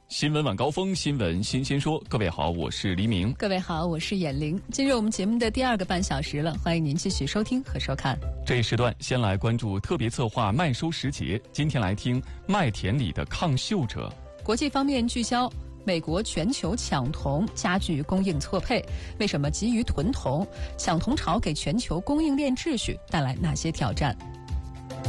新闻晚高峰，新闻新鲜说。各位好，我是黎明。 各位好，我是眼玲。进入我们节目的第二个半小时了，欢迎您继续收听和收看。 这一时段先来关注特别策划麦收时节，今天来听麦田里的抗锈者。 国际方面聚焦美国全球抢铜加剧供应错配，为什么急于囤铜？抢铜潮给全球供应链秩序带来哪些挑战？